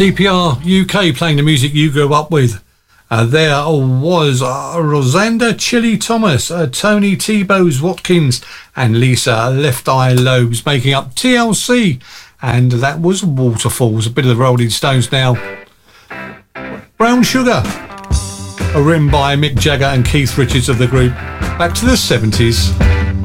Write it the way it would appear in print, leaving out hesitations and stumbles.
CPR UK playing the music you grew up with. There was Rosanda Chili Thomas, Tony T-Bows Watkins and Lisa Left Eye Lobes making up TLC, and that was Waterfalls. A bit of the Rolling Stones now. Brown Sugar, a rim by Mick Jagger and Keith Richards of the group. Back to the 70s.